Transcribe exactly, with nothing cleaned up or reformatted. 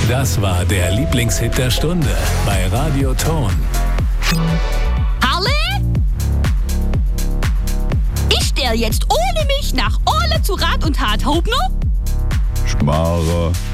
Das war der Lieblingshit der Stunde bei Radio Ton. Harle? Ich stell jetzt ohne mich nach Ole zu Rat und Tat, Hauptner? Schmarre.